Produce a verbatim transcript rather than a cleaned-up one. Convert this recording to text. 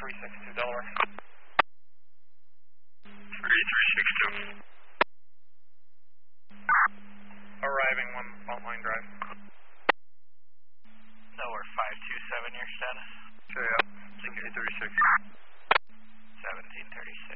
three six two Delaware. three three six two. Arriving one Fault Line Drive. Delaware five two seven, your status? Okay, up. sixteen thirty-six. seventeen thirty-six.